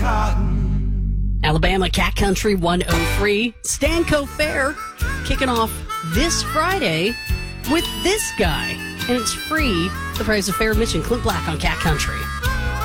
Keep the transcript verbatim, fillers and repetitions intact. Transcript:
cotton. Alabama Cat Country one oh three. Stanco Fair kicking off this Friday with this guy. And it's free. The price of fair admission. Clint Black on Cat Country.